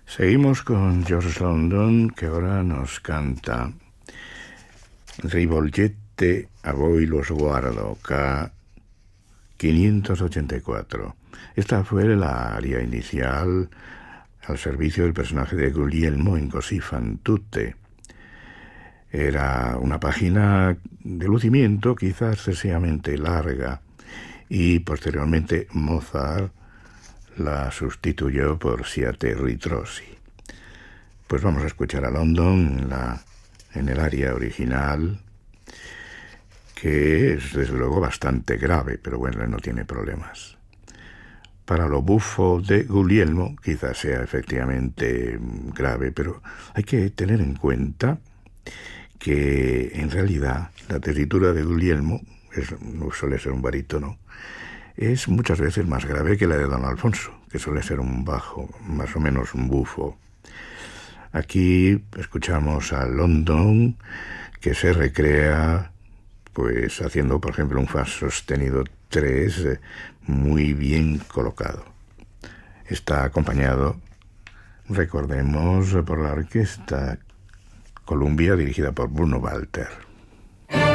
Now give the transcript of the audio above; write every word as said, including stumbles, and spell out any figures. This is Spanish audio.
Seguimos con George London, que ahora nos canta Rivolgette a voi lo sguardo, K quinientos ochenta y cuatro. Esta fue la aria inicial al servicio del personaje de Guglielmo in Così fan tutte. Era una página de lucimiento quizás excesivamente larga y posteriormente Mozart la sustituyó por Siate ritrosi. Pues vamos a escuchar a London en, la, en el aria original, que es desde luego bastante grave, pero bueno, no tiene problemas. Para lo bufo de Guglielmo quizás sea efectivamente grave, pero hay que tener en cuenta que en realidad la tesitura de Guglielmo es, no suele ser un barítono, es muchas veces más grave que la de Don Alfonso, que suele ser un bajo, más o menos un bufo. Aquí escuchamos a London, que se recrea pues haciendo, por ejemplo, un fa sostenido tres eh, muy bien colocado. Está acompañado, recordemos, por la orquesta Columbia dirigida por Bruno Walter.